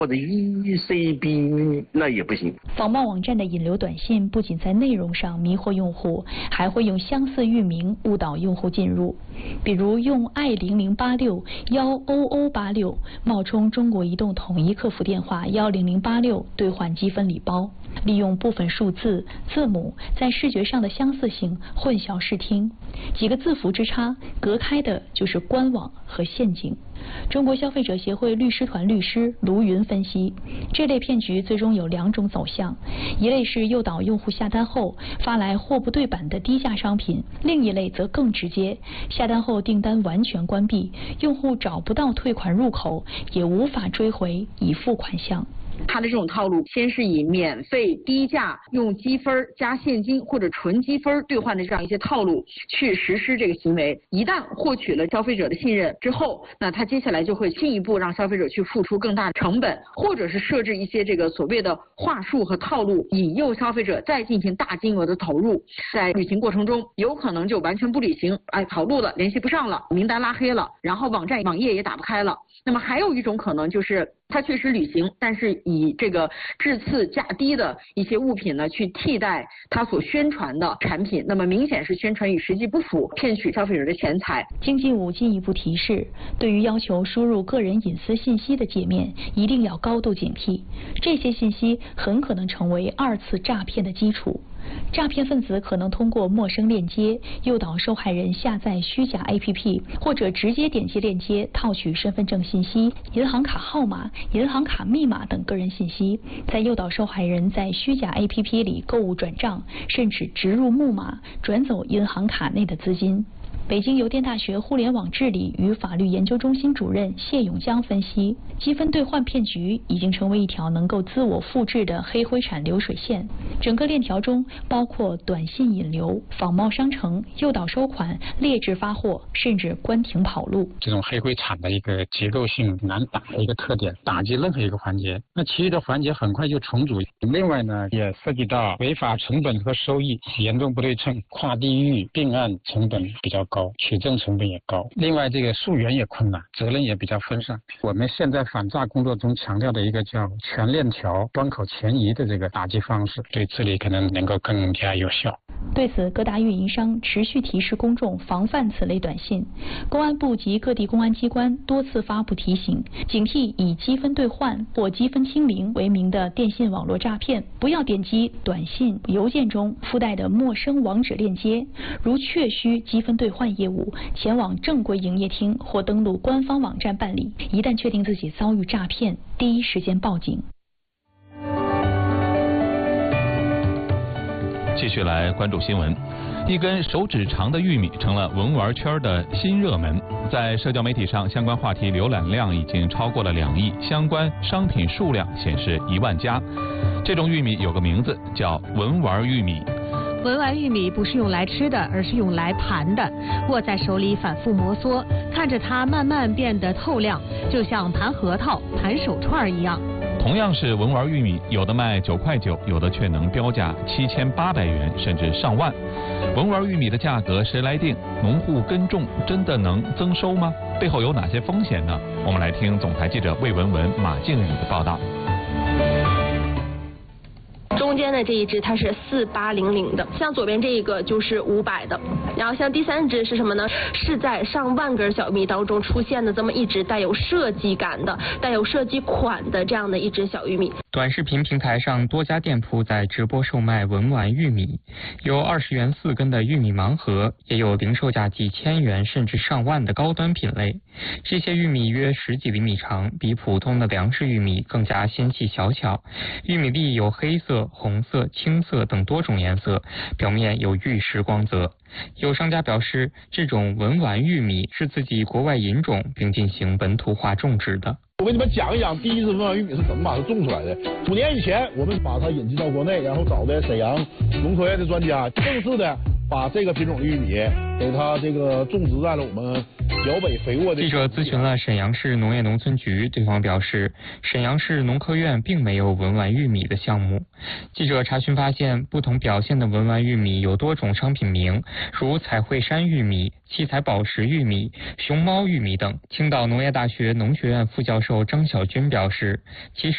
或者 ECB 那也不行。 仿冒网站的引流短信不仅在内容上迷惑用户，还会用相似域名误导用户进入。比如用i0086 10086冒充中国移动统一客服电话10086兑换积分礼包，利用部分数字、字母在视觉上的相似性混淆视听，几个字符之差，隔开的就是官网和陷阱。中国消费者协会律师团律师卢云分析，这类骗局最终有2种走向，一类是诱导用户下单后发来货不对版的低价商品，另一类则更直接，下单后订单完全关闭，用户找不到退款入口，也无法追回已付款项。 他的这种套路，先是以免费低价用积分加现金或者纯积分兑换的这样一些套路去实施这个行为。一旦获取了消费者的信任之后，那他接下来就会进一步让消费者去付出更大的成本，或者是设置一些这个所谓的话术和套路，引诱消费者再进行大金额的投入。在履行过程中，有可能就完全不履行，跑路了，联系不上了，名单拉黑了，然后网页也打不开了。那么还有一种可能就是他确实履行，但是以这个质次价低的一些物品呢去替代他所宣传的产品，那么明显是宣传与实际不符，骗取消费者的钱财。 经济部进一步提示，对于要求输入个人隐私信息的界面，一定要高度警惕，这些信息很可能成为2次诈骗的基础。诈骗分子可能通过陌生链接诱导受害人下载虚假 APP， 或者直接点击链接套取身份证信息、银行卡号码、银行卡密码等个人信息，再诱导受害人在虚假 APP 里购物转账，甚至植入木马转走银行卡内的资金。北京邮电大学互联网治理与法律研究中心主任谢永江分析，积分兑换骗局已经成为一条能够自我复制的黑灰产流水线，整个链条中包括短信引流、仿冒商城、诱导收款、劣质发货，甚至关停跑路。 这种黑灰产的一个结构性难打的一个特点，打击任何一个环节，那其余的环节很快就重组。另外呢，也涉及到违法成本和收益严重不对称，跨地域并案成本比较高，取证成本也高，另外这个溯源也困难，责任也比较分散。我们现在反诈工作中强调的一个叫全链条端口前移的这个打击方式，对治理可能能够更加有效。 对此，各大运营商持续提示公众防范此类短信。公安部及各地公安机关多次发布提醒，警惕以积分兑换或积分清零为名的电信网络诈骗，不要点击短信、邮件中附带的陌生网址链接，如确需积分兑换业务，前往正规营业厅或登录官方网站办理。一旦确定自己遭遇诈骗，第一时间报警。 继续来关注新闻，一根手指长的玉米成了文玩圈的新热门，在社交媒体上，相关话题浏览量已经超过了2亿，相关商品数量显示1万家。这种玉米有个名字叫文玩玉米。 文玩玉米不是用来吃的，而是用来盘的。握在手里反复摩挲，看着它慢慢变得透亮，就像盘核桃、盘手串一样。 同样是文玩玉米，有的卖9块9，有的却能标价7800元，甚至上万。文玩玉米的价格谁来定？农户耕种真的能增收吗？背后有哪些风险呢？我们来听总台记者魏文文、马静宇的报道。 中间的这一只它是4800的，像左边这一个就是500的，然后像第3只是什么呢？是在上万根小玉米当中出现的这么一只带有设计感的、带有设计款的这样的一只小玉米。 短视频平台上多家店铺在直播售卖文玩玉米，有20元4根的玉米盲盒，也有零售价几千元甚至上万的高端品类。这些玉米约10几厘米长，比普通的粮食玉米更加纤细小巧。玉米粒有黑色、红色、青色等多种颜色，表面有玉石光泽。有商家表示，这种文玩玉米是自己国外引种并进行本土化种植的。 我给你们讲一讲第一只文玩玉米是怎么把它种出来的。5年以前，我们把它引进到国内，然后找的沈阳农科院的专家，正式的把这个品种的玉米给它这个种植在了我们辽北肥沃的。 记者咨询了沈阳市农业农村局，对方表示，沈阳市农科院并没有文玩玉米的项目。记者查询发现，不同表现的文玩玉米有多种商品名，如彩绘山玉米、七彩宝石玉米、熊猫玉米等。青岛农业大学农学院副教授张晓军表示，其实